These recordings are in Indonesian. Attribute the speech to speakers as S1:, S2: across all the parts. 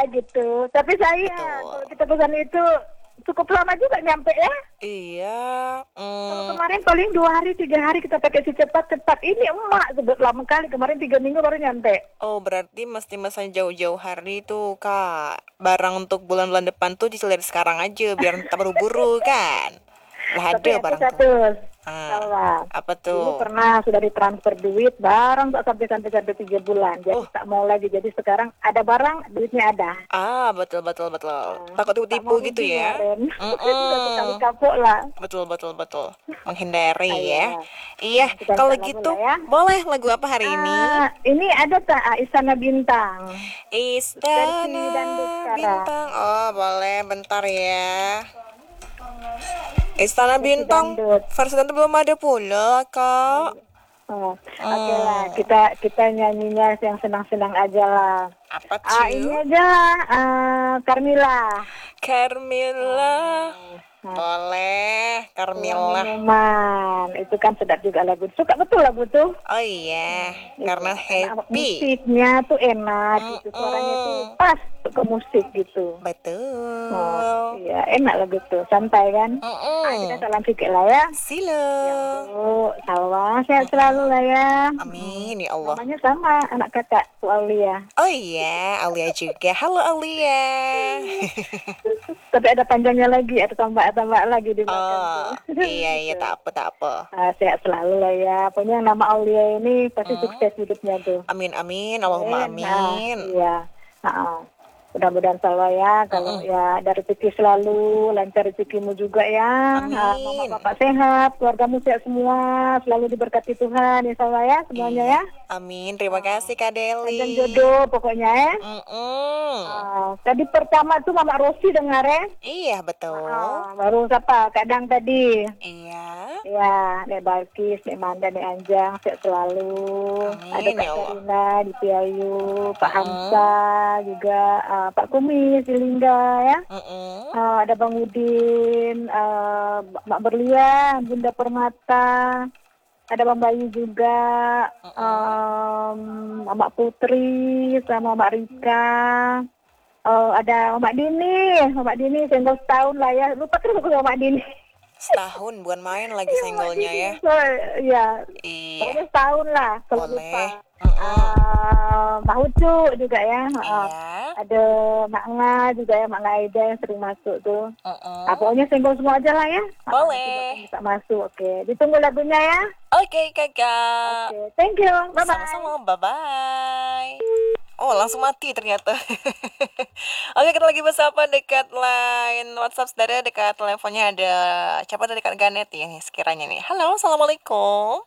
S1: gitu. Tapi saya
S2: Betul.
S1: kalau kita pesan itu cukup lama juga nyampe ya.
S2: Iya.
S1: Kalau kemarin paling 2 hari 3 hari kita pakai si cepat-cepat. Ini emak sebut lama kali kemarin 3 minggu baru nyampe.
S2: Oh, berarti mesti pesan jauh-jauh hari tuh, Kak. Barang untuk bulan-bulan depan tuh dicari sekarang aja biar tak buru-buru kan. Lah
S1: Tapi
S2: ada
S1: itu
S2: barang tuh.
S1: satu
S2: Ah,
S1: salah.
S2: apa
S1: Dulu
S2: tuh?
S1: pernah sudah ditransfer duit barang tak sampai 3 bulan. Jadi
S2: Oh,
S1: tak mau lagi. Jadi sekarang ada barang duitnya ada.
S2: betul betul betul.
S1: Nah,
S2: Takut
S1: tak
S2: tipu-tipu
S1: mau
S2: gitu
S1: rugi
S2: ya.
S1: kemarin. Sudah sekali
S2: Mm-mm.
S1: kapok lah.
S2: Betul betul betul. Menghindari ya.
S1: Ayo,
S2: Iya,
S1: kita
S2: kalau
S1: minta lagu
S2: gitu
S1: lah ya.
S2: boleh lagu apa hari ini?
S1: Ini ada tak Istana Bintang versi
S2: Istana
S1: dangdut sekarang.
S2: Bintang. Oh, boleh bentar ya. Istana
S1: Versi
S2: Bintang
S1: dangdut.
S2: versi itu belum ada pula, Kak.
S1: Oh, oke lah,
S2: Hmm,
S1: kita nyanyinya yang senang-senang aja lah.
S2: apa
S1: Ini
S2: cuy?
S1: aja lah, Carmila.
S2: Carmilla.
S1: Nah,
S2: Boleh,
S1: Ruang
S2: Carmilla.
S1: Minuman. Itu kan sedap juga lagu. Suka betul lagu tuh.
S2: Oh iya, karena
S1: Iya, karena
S2: happy.
S1: musiknya tuh enak gitu. Suaranya tuh
S2: Mm-mm.
S1: pas ke musik gitu. Oh,
S2: Betul.
S1: iya, enak lagu tuh. Santai kan? Kita
S2: Mm-mm.
S1: salam sedikit lah ya. Ya,
S2: Silo.
S1: Bu. Sawah, sehat
S2: Mm-mm.
S1: selalu lah ya.
S2: Amin ya Allah.
S1: Namanya sama, anak kakak, Bu Aulia.
S2: Oh iya, Alia juga. Halo Alia.
S1: Tapi ada panjangnya lagi, ada tambah lagi di belakang
S2: Oh,
S1: tuh.
S2: iya iya
S1: Gitu.
S2: tak apa tak apa.
S1: Sehat selalu lah ya. Pokoknya nama Aulia ini pasti
S2: Hmm.
S1: sukses hidupnya tuh.
S2: Amin amin, Allahumma amin.
S1: Iya. Nah, mudah-mudahan selalu ya. Kalau
S2: Mm-mm.
S1: ya ada rezeki selalu, lancar rezekimu juga ya. Mama
S2: Amin.
S1: bapak sehat, keluargamu sehat semua, selalu diberkati Tuhan, insya Allah ya semuanya
S2: Iya,
S1: ya.
S2: amin. Terima kasih Kak
S1: Panjang
S2: Deli.
S1: jodoh pokoknya ya.
S2: Mm-mm.
S1: Tadi pertama tuh Mama Rosi dengar ya.
S2: Iya betul.
S1: Baru siapa? Kadang tadi.
S2: Iya.
S1: Ya, Nek Balkis, Nek Manda, Nek Anjang, sehat selalu. Ada
S2: Amin
S1: Kak
S2: ya Allah.
S1: Karina di Piayu, Pak
S2: Mm-mm.
S1: Hamsa, juga Pak Kumis di Lingga ya.
S2: Mm-mm.
S1: Ada Bang Udin, Mak Berlian, Bunda Permata, ada Bang Bayu juga,
S2: Mm-mm.
S1: Mak Putri, sama Mak Rika. Ada Mak Dini, senggol setahun lah ya. Lupa terus aku sama Mak Dini.
S2: Setahun bukan main lagi
S1: Iya, Mak
S2: senggolnya
S1: Dini.
S2: ya.
S1: Ya,
S2: Iya,
S1: pokoknya setahun lah kalau
S2: boleh.
S1: lupa.
S2: Mm-mm.
S1: Mbak Hucu juga ya.
S2: Iya.
S1: Ada Mak Nga juga ya, Mak Nga Aida yang sering masuk tuh.
S2: Mm-mm.
S1: Pokoknya senggol semua aja lah ya. Coba
S2: Boleh.
S1: bisa masuk. Oke, ditunggu lagunya ya.
S2: Oke, Kakak.
S1: Oke, thank you. Bye-bye.
S2: Sama-sama, bye-bye. Oh, langsung mati ternyata. Oke, kita lagi bersama dekat line WhatsApp saudara, dekat teleponnya ada siapa tadi, dekat Ganet ya nih sekiranya nih. Halo, Assalamualaikum.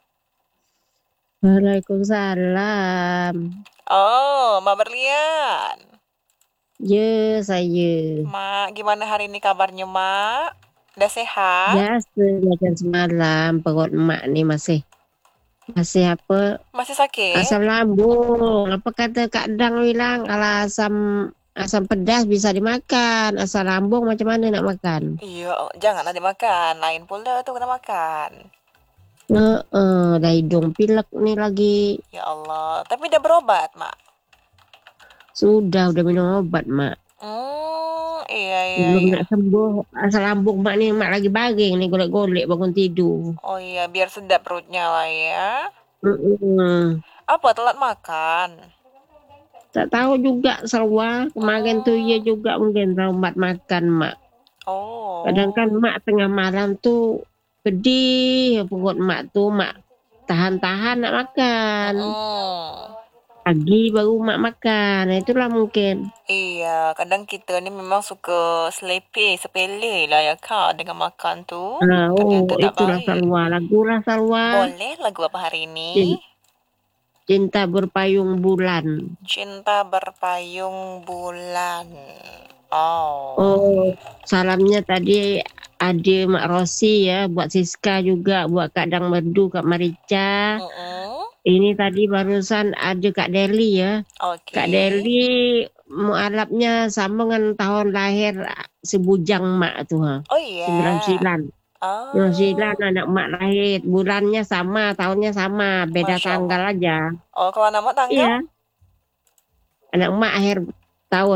S3: Waalaikumsalam.
S2: Oh, Mbak Berlian.
S3: Ya, saya.
S2: Mak, gimana hari ini kabarnya, Mak? Udah sehat?
S3: Biasa macam semalam perut emak ni masih apa?
S2: Masih sakit?
S3: Asam lambung. Apa kata Kak Dang bilang kalau asam pedas bisa dimakan. Asam lambung macam mana nak makan?
S2: Iya, janganlah dimakan. Lain pula tuh kena makan.
S3: Dah hidung pilek ni lagi.
S2: Ya Allah, tapi udah berobat, Mak.
S3: Udah minum obat mak.
S2: Iya.
S3: Belum nak sembuh. Asam lambung mak ni mak lagi baring ni golek-golek bangun tidur.
S2: Oh iya, biar sedap perutnya lah ya.
S3: Mm-mm.
S2: Apa, telat makan?
S3: Tak tahu juga Salwa. Kemarin tu ia juga mungkin lambat makan mak.
S2: Oh.
S3: Kadang kan mak tengah malam tu pedih perut mak tu, mak tahan-tahan nak makan. Pagi baru mak makan. Itulah mungkin.
S2: Iya, kadang kita ni memang suka sepele lah ya Kak dengan makan tu.
S3: Oh,
S2: Ternyata tak
S3: itulah
S2: baik.
S3: Salwa. Lagu lah Salwa.
S2: Boleh lagu apa hari ini?
S3: Cinta berpayung bulan.
S2: Cinta berpayung bulan.
S3: Oh, salamnya tadi ada Mak Rosi ya, buat Siska juga, buat Kak Dang Merdu, Kak Marica. Ini tadi barusan ada Kak Deli ya.
S2: Oke.
S3: Kak Deli mualafnya sama dengan tahun lahir sebujang mak tu ha.
S2: Oh iya.
S3: 99. 99 anak mak lahir, bulannya sama, tahunnya sama, beda
S2: Masya
S3: tanggal
S2: Allah.
S3: aja.
S2: Oh, kalau nama tanggal?
S3: Iya. Anak mak akhir tahun